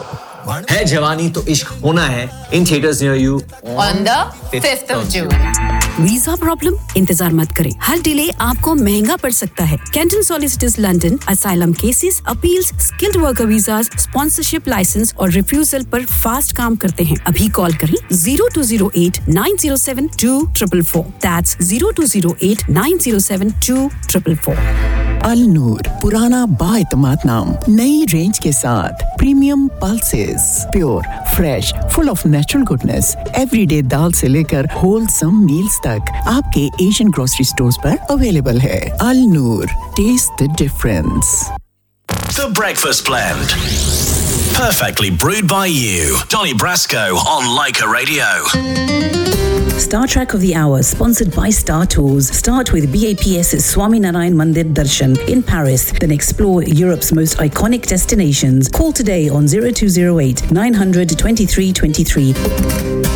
है जवानी तो इश्क होना है in theaters near you on the 5th of June. Visa problem? इंतजार मत करें, हर डिले आपको महंगा पड़ सकता है। Canton solicitors London asylum cases, appeals, skilled worker visas, sponsorship licence और रिफ्यूजल पर फास्ट काम करते हैं। अभी कॉल करें 0208 907 2444। That's 0208 907 2444। अल नूर, पुराना बाएतमाद नाम, नई रेंज के साथ premium pulses, pure, fresh, full of natural goodness, everyday दाल से लेकर होलसम मील्स तक आपके एशियन ग्रोसरी स्टोर्स पर अवेलेबल है। अल नूर, test the difference. The Breakfast Blend. Perfectly brewed by you. Donny Brasco on Leica Radio. Star Track of the Hour, sponsored by Star Tours. Start with BAPS's Swaminarayan Mandir Darshan in Paris, then explore Europe's most iconic destinations. Call today on 0208 900 2323.